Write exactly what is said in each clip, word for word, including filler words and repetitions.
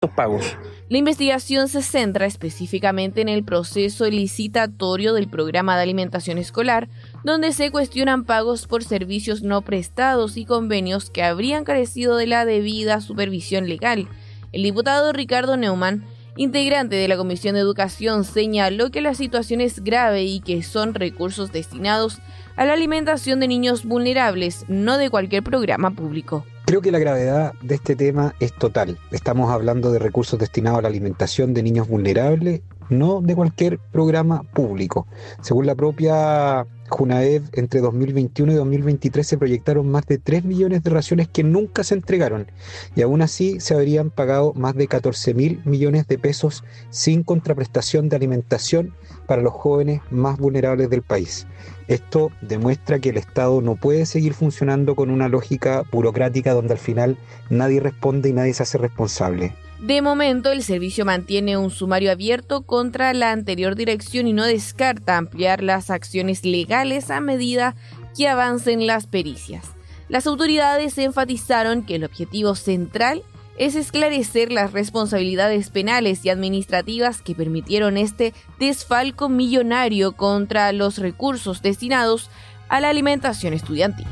estos pagos. La investigación se centra específicamente en el proceso licitatorio del programa de alimentación escolar, donde se cuestionan pagos por servicios no prestados y convenios que habrían carecido de la debida supervisión legal. El diputado Ricardo Neumann, integrante de la Comisión de Educación, señaló que la situación es grave y que son recursos destinados a la alimentación de niños vulnerables, no de cualquier programa público. Creo que la gravedad de este tema es total. Estamos hablando de recursos destinados a la alimentación de niños vulnerables, no de cualquier programa público. Según la propia Junaed, entre dos mil veintiuno y dos mil veintitrés se proyectaron más de tres millones de raciones que nunca se entregaron, y aún así se habrían pagado más de catorce mil millones de pesos sin contraprestación de alimentación para los jóvenes más vulnerables del país. Esto demuestra que el Estado no puede seguir funcionando con una lógica burocrática donde al final nadie responde y nadie se hace responsable. De momento, el servicio mantiene un sumario abierto contra la anterior dirección y no descarta ampliar las acciones legales a medida que avancen las pericias. Las autoridades enfatizaron que el objetivo central es esclarecer las responsabilidades penales y administrativas que permitieron este desfalco millonario contra los recursos destinados a la alimentación estudiantil.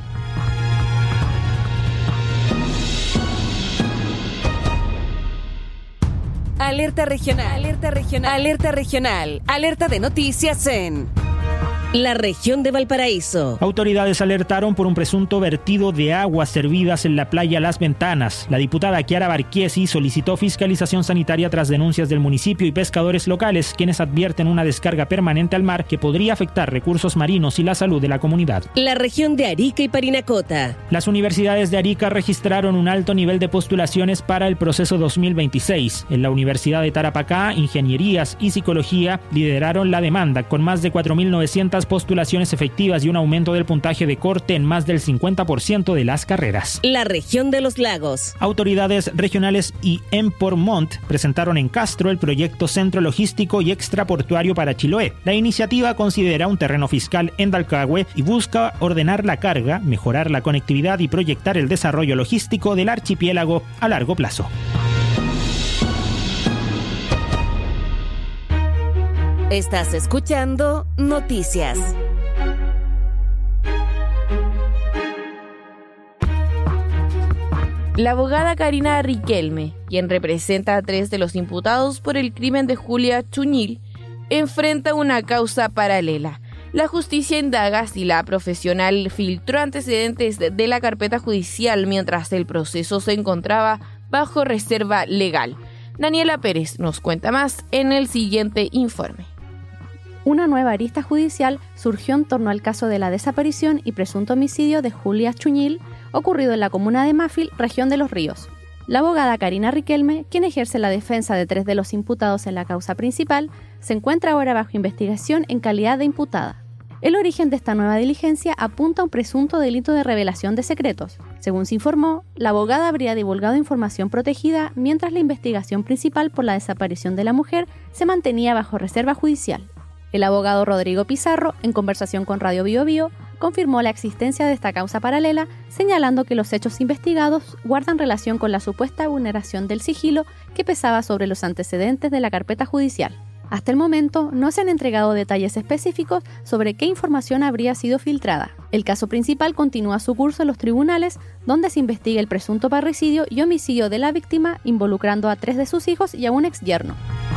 Alerta regional, alerta regional, alerta regional, alerta de noticias en la región de Valparaíso. Autoridades alertaron por un presunto vertido de aguas servidas en la playa Las Ventanas. La diputada Kiara Barquiesi solicitó fiscalización sanitaria tras denuncias del municipio y pescadores locales, quienes advierten una descarga permanente al mar que podría afectar recursos marinos y la salud de la comunidad. La región de Arica y Parinacota. Las universidades de Arica registraron un alto nivel de postulaciones para el proceso dos mil veintiséis. En la Universidad de Tarapacá, Ingenierías y Psicología lideraron la demanda, con más de cuatro mil novecientas postulaciones efectivas y un aumento del puntaje de corte en más del cincuenta por ciento de las carreras. La región de los lagos. Autoridades regionales y Empormont presentaron en Castro el proyecto Centro Logístico y Extraportuario para Chiloé. La iniciativa considera un terreno fiscal en Dalcahue y busca ordenar la carga, mejorar la conectividad y proyectar el desarrollo logístico del archipiélago a largo plazo. Estás escuchando Noticias. La abogada Karina Riquelme, quien representa a tres de los imputados por el crimen de Julia Chuñil, enfrenta una causa paralela. La justicia indaga si la profesional filtró antecedentes de la carpeta judicial mientras el proceso se encontraba bajo reserva legal. Daniela Pérez nos cuenta más en el siguiente informe. Una nueva arista judicial surgió en torno al caso de la desaparición y presunto homicidio de Julia Chuñil, ocurrido en la comuna de Mafil, región de Los Ríos. La abogada Karina Riquelme, quien ejerce la defensa de tres de los imputados en la causa principal, se encuentra ahora bajo investigación en calidad de imputada. El origen de esta nueva diligencia apunta a un presunto delito de revelación de secretos. Según se informó, la abogada habría divulgado información protegida mientras la investigación principal por la desaparición de la mujer se mantenía bajo reserva judicial. El abogado Rodrigo Pizarro, en conversación con Radio Bio Bio, confirmó la existencia de esta causa paralela, señalando que los hechos investigados guardan relación con la supuesta vulneración del sigilo que pesaba sobre los antecedentes de la carpeta judicial. Hasta el momento no se han entregado detalles específicos sobre qué información habría sido filtrada. El caso principal continúa su curso en los tribunales, donde se investiga el presunto parricidio y homicidio de la víctima, involucrando a tres de sus hijos y a un exyerno.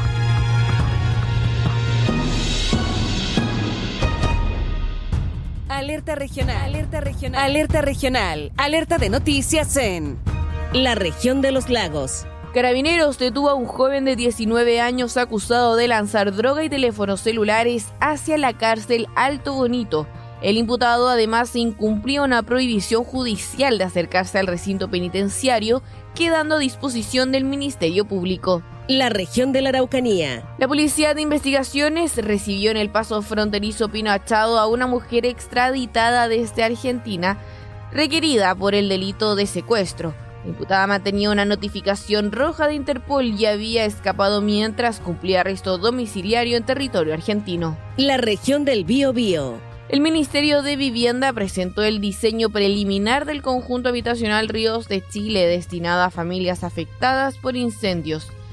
Alerta regional, alerta regional, alerta regional, alerta de noticias en la región de los lagos. Carabineros detuvo a un joven de diecinueve años acusado de lanzar droga y teléfonos celulares hacia la cárcel Alto Bonito. El imputado además incumplía una prohibición judicial de acercarse al recinto penitenciario, quedando a disposición del Ministerio Público. La región de la Araucanía. La Policía de Investigaciones recibió en el paso fronterizo Pino Achado a una mujer extraditada desde Argentina, requerida por el delito de secuestro. La imputada mantenía una notificación roja de Interpol y había escapado mientras cumplía arresto domiciliario en territorio argentino. La región del Biobío. El Ministerio de Vivienda presentó el diseño preliminar del conjunto habitacional Ríos de Chile destinado a familias afectadas por incendios.